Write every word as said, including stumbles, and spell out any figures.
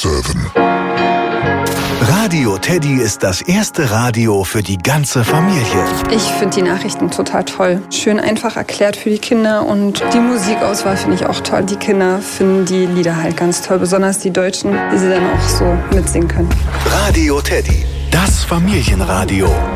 sieben. Radio Teddy ist das erste Radio für die ganze Familie. Ich finde die Nachrichten total toll. Schön einfach erklärt für die Kinder und die Musikauswahl finde ich auch toll. Die Kinder finden die Lieder halt ganz toll, besonders die Deutschen, die sie dann auch so mitsingen können. Radio Teddy, das Familienradio.